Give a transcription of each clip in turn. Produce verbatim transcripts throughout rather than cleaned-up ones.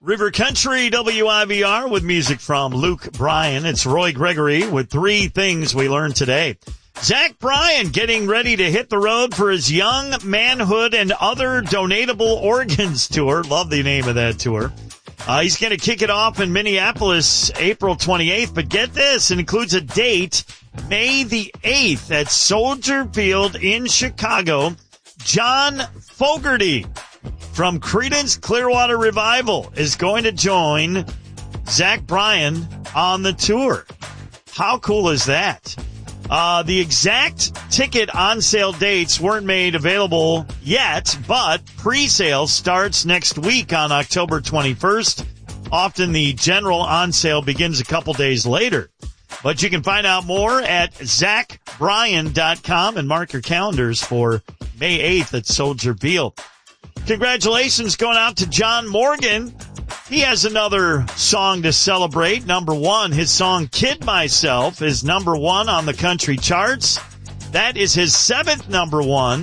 River Country, W I V R, with music from Luke Bryan. It's Roy Gregory with three things we learned today. Zach Bryan getting ready to hit the road for his Young Manhood and Other Donatable Organs tour. Love the name of that tour. Uh, he's going to kick it off in Minneapolis April twenty-eighth, but get this, it includes a date, May the eighth at Soldier Field in Chicago. John Fogerty from Creedence Clearwater Revival is going to join Zach Bryan on the tour. How cool is that? Uh, the exact ticket on sale dates weren't made available yet, but pre-sale starts next week on October twenty-first. Often the general on sale begins a couple days later. But you can find out more at zach bryan dot com and mark your calendars for May eighth at Soldier Field. Congratulations going out to John Morgan. He has another song to celebrate. Number one, his song Kid Myself is number one on the country charts. That is his seventh number one.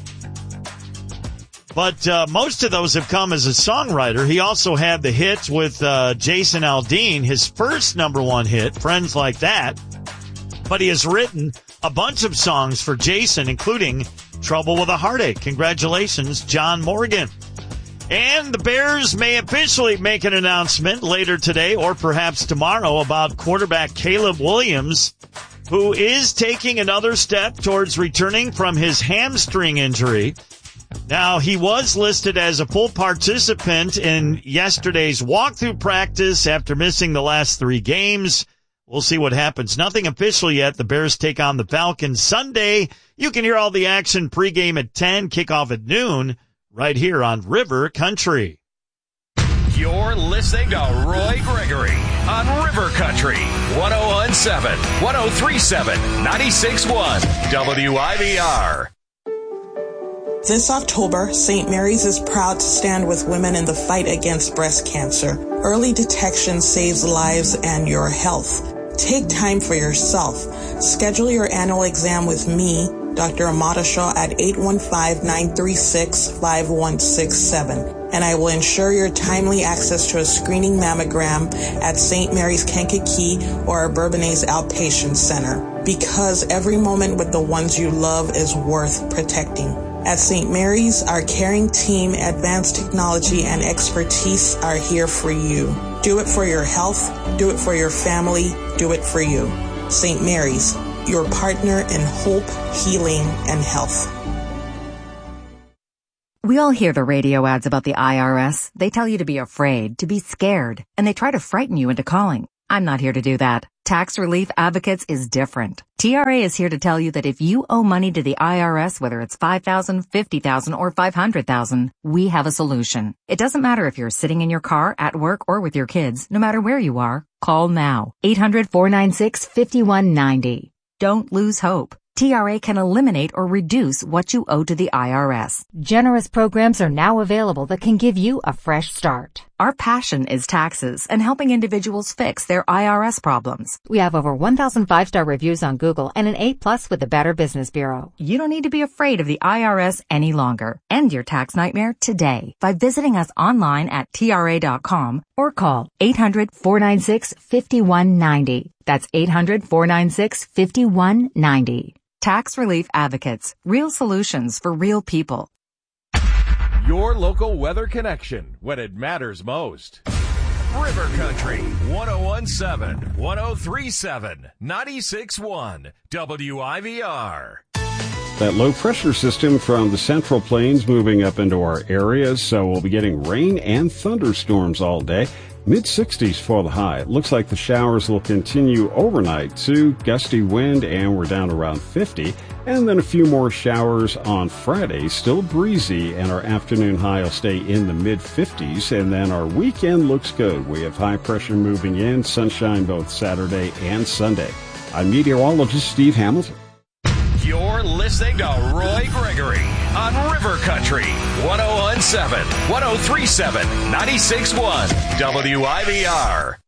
But uh, most of those have come as a songwriter. He also had the hit with uh, Jason Aldean, his first number one hit, Friends Like That. But he has written a bunch of songs for Jason, including Trouble with a Heartache. Congratulations, John Morgan. And the Bears may officially make an announcement later today or perhaps tomorrow about quarterback Caleb Williams, who is taking another step towards returning from his hamstring injury. Now, he was listed as a full participant in yesterday's walkthrough practice after missing the last three games. We'll see what happens. Nothing official yet. The Bears take on the Falcons Sunday. You can hear all the action pregame at ten, kickoff at noon, right here on River Country. You're listening to Roy Gregory on River Country, one oh one point seven, one oh three point seven, ninety-six point one, W I V R. This October, Saint Mary's is proud to stand with women in the fight against breast cancer. Early detection saves lives and your health. Take time for yourself. Schedule your annual exam with me, Doctor Amata Shaw, at eight one five, nine three six, five one six seven. And I will ensure your timely access to a screening mammogram at Saint Mary's Kankakee or our Bourbonnais Outpatient Center. Because every moment with the ones you love is worth protecting. At Saint Mary's, our caring team, advanced technology, and expertise are here for you. Do it for your health, do it for your family, do it for you. Saint Mary's, your partner in hope, healing, and health. We all hear the radio ads about the I R S. They tell you to be afraid, to be scared, and they try to frighten you into calling. I'm not here to do that. Tax Relief Advocates is different. T R A is here to tell you that if you owe money to the I R S, whether it's five thousand dollars, fifty thousand dollars, or five hundred thousand dollars, we have a solution. It doesn't matter if you're sitting in your car, at work, or with your kids. No matter where you are, call now. eight hundred, four nine six, five one nine zero. Don't lose hope. T R A can eliminate or reduce what you owe to the I R S. Generous programs are now available that can give you a fresh start. Our passion is taxes and helping individuals fix their I R S problems. We have over one thousand five-star reviews on Google and an A plus with the Better Business Bureau. You don't need to be afraid of the I R S any longer. End your tax nightmare today by visiting us online at T R A dot com or call eight hundred, four nine six, five one nine zero. That's eight hundred, four nine six, five one nine zero. Tax Relief Advocates. Real solutions for real people. Your local weather connection when it matters most. River Country, one oh one point seven, one oh three point seven, ninety-six point one, W I V R. That low pressure system from the Central Plains moving up into our area, so we'll be getting rain and thunderstorms all day. mid sixties for the high. It looks like the showers will continue overnight too. Gusty wind, and we're down around fifty. And then a few more showers on Friday. Still breezy, and our afternoon high will stay in the mid fifties. And then our weekend looks good. We have high pressure moving in, sunshine both Saturday and Sunday. I'm meteorologist Steve Hamilton. You're listening to Roy Gregory on River Country, one oh one point seven, one oh three point seven, ninety-six point one, W I V R.